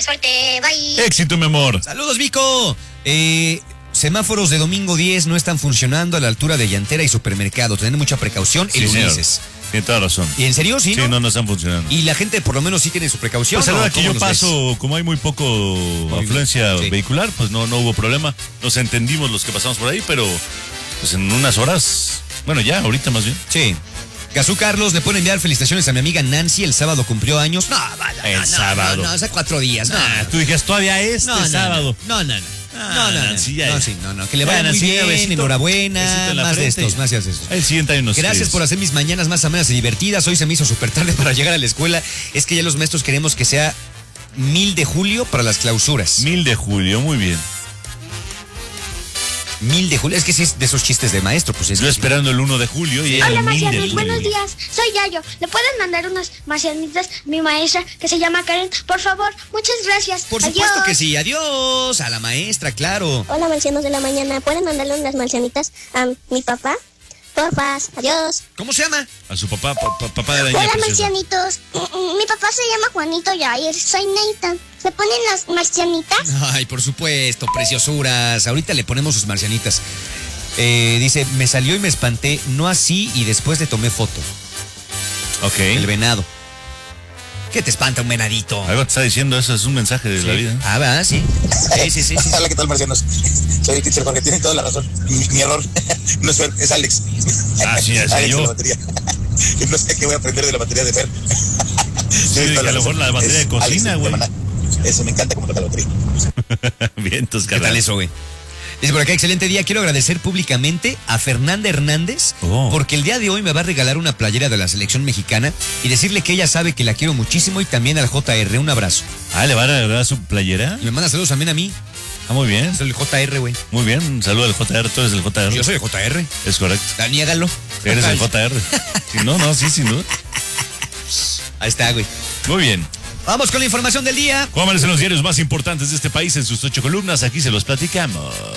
suerte, bye. Éxito, mi amor. Saludos, Vico. Semáforos de domingo 10 no están funcionando a la altura de Llantera y Supermercado. Tener mucha precaución en Ulises. Tiene toda razón. ¿Y en serio, sí? Sí, no están funcionando. Y la gente por lo menos sí tiene su precaución. Pues a la hora ¿no? que yo paso, como hay muy poco afluencia vehicular, pues no hubo problema. Nos entendimos los que pasamos por ahí, pero pues en unas horas, bueno, ya, ahorita más bien. Sí. Gazú Carlos, le pueden enviar felicitaciones a mi amiga Nancy, el sábado cumplió años. No, el sábado. No, hace 4 días. No, tú dijeras todavía sábado. No. Nancy, No, que le vaya muy bien, besito, enhorabuena, más de estos, más de estos. El siguiente año nos Gracias por hacer mis mañanas más amenas y divertidas. Hoy se me hizo súper tarde para llegar a la escuela. Es que ya los maestros queremos que sea 1000 de julio para las clausuras. 1000 de julio, muy bien. 1000 de julio, es que sí es de esos chistes de maestro, pues es. Yo esperando el 1 de julio y Hola, marcianos, buenos días. Soy Yayo. ¿Le pueden mandar unas marcianitas a mi maestra que se llama Karen? Por favor, muchas gracias. Por supuesto que sí. Adiós a la maestra, claro. Hola, marcianos de la mañana. ¿Pueden mandarle unas marcianitas a mi papá? Porfas, adiós. ¿Cómo se llama? A su papá, papá de la niña Hola, preciosa. marcianitos. Mi papá se llama Juanito Yair. Soy Nathan. ¿Se ponen las marcianitas? Ay, por supuesto, preciosuras. Ahorita le ponemos sus marcianitas. Dice, me salió y me espanté, no así, y después le tomé foto. Ok. El venado. ¿Qué te espanta un venadito? Algo te está diciendo, eso es un mensaje de la vida. Ah, ¿verdad? Sí. Sí. Hola, ¿qué tal, marcianos? Soy el teacher Jorge, tiene toda la razón. Mi error no es Fer, es Alex. Ah, sí, es Alex yo. de la batería. Yo no sé qué voy a aprender de la batería de Fer. Sí, a lo mejor la batería de cocina, güey. Eso, me encanta cómo toca la batería. Bien, tus ¿Qué tal eso, güey? Dice por acá, excelente día. Quiero agradecer públicamente a Fernanda Hernández porque el día de hoy me va a regalar una playera de la selección mexicana y decirle que ella sabe que la quiero muchísimo y también al JR. Un abrazo. Ah, ¿le va a regalar su playera? Y me manda saludos también a mí. Ah, muy bien. Soy el JR, güey. Muy bien, un saludo al JR. Tú eres el JR. Yo soy el JR. Es correcto. Niégalo. Eres el JR. Sí, sí, sin duda. Ahí está, güey. Muy bien. Vamos con la información del día. ¿Cómo amanecen los diarios más importantes de este país en sus 8 columnas? Aquí se los platicamos.